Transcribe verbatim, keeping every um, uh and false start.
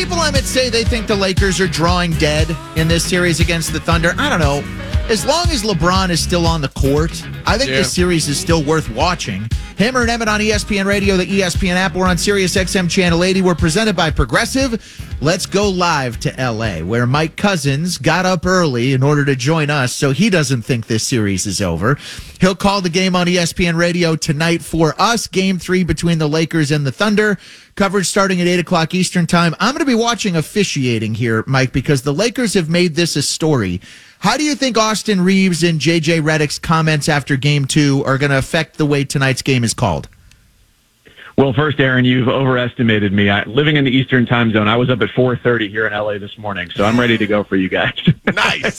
people, Emmett, say they think the Lakers are drawing dead in this series against the Thunder. I don't know. As long as LeBron is still on the court, I think Yeah. this series is still worth watching. Hammer and Emmett on E S P N Radio, the E S P N app, or on Sirius X M Channel eighty. We're presented by Progressive. Let's go live to L A, where Mike Cousins got up early in order to join us, so he doesn't think this series is over. He'll call the game on E S P N Radio tonight for us. Game three between the Lakers and the Thunder. Coverage starting at eight o'clock Eastern time. I'm going to be watching officiating here, Mike, because the Lakers have made this a story. How do you think Austin Reeves and J J Redick's comments after game two are going to affect the way tonight's game is called? Well, first, Aaron, you've overestimated me. I, living in the Eastern time zone, I was up at four thirty here in L A this morning, so I'm ready to go for you guys. Nice.